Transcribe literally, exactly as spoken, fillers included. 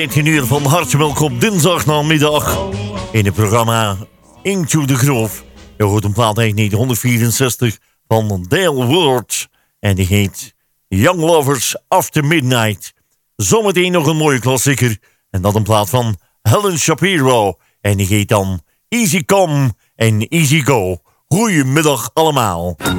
negentien uur van harte welkom op dinsdagnamiddag in het programma Into the Groove. Je hoort een plaat uit negentien vierenzestig van Dale Ward en die heet Young Lovers After Midnight. Zometeen nog een mooie klassieker en dat een plaat van Helen Shapiro en die heet dan Easy Come en Easy Go. Goedemiddag allemaal.